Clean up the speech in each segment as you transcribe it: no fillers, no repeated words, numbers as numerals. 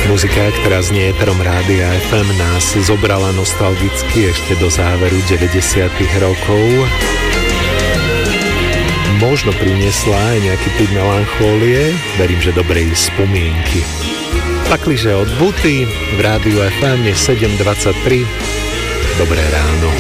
Muzika, ktorá znie éterom Rádia FM, nás zobrala nostalgicky ešte do záveru 90. rokov. Možno priniesla aj nejaký typ melanchólie, verím, že dobrej spomienky. Pakliže od Buty v Rádiu FM je 7:23. Dobré ráno.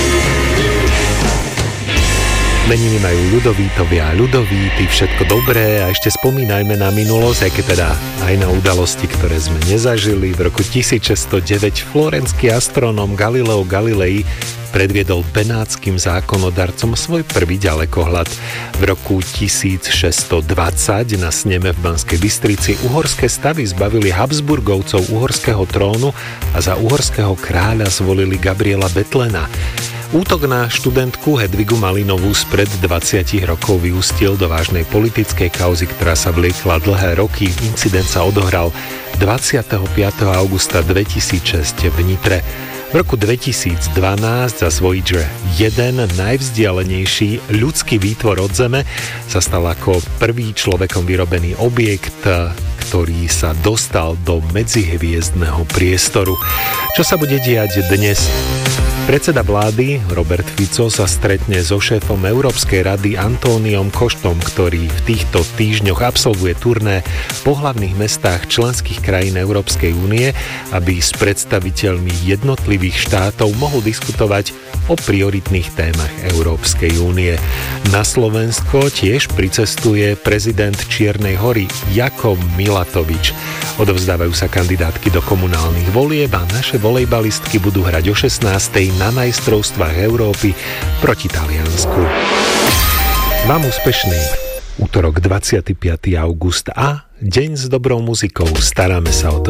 Meniny majú Ľudovítovia a Ľudovíty, všetko dobré a ešte spomínajme na minulosť, aj keď teda aj na udalosti, ktoré sme nezažili. V roku 1609 florenský astronóm Galileo Galilei predviedol benátskym zákonodarcom svoj prvý ďalekohľad. V roku 1620 na sneme v Banskej Bystrici uhorské stavy zbavili Habsburgovcov uhorského trónu a za uhorského kráľa zvolili Gabriela Bethlena. Útok na študentku Hedvigu Malinovú spred 20 rokov vyústil do vážnej politickej kauzy, ktorá sa vliekla dlhé roky. Incident sa odohral 25. augusta 2006 v Nitre. V roku 2012 za Voyager 1, najvzdialenejší ľudský výtvor od Zeme, sa stal ako prvý človekom vyrobený objekt, ktorý sa dostal do medzihviezdneho priestoru. Čo sa bude diať dnes? Predseda vlády Robert Fico sa stretne so šéfom Európskej rady Antóniom Koštom, ktorý v týchto týždňoch absolvuje turné po hlavných mestách členských krajín Európskej únie, aby s predstaviteľmi jednotlivých štátov mohol diskutovať o prioritných témach Európskej únie. Na Slovensko tiež pricestuje prezident Čiernej Hory Jakov Milatovič. Odovzdávajú sa kandidátky do komunálnych volieb a naše volejbalistky budú hrať o 16:00 na majstrovstvách Európy proti Taliansku. Vám úspešný útorok 25. august a deň s dobrou muzikou. Staráme sa o to.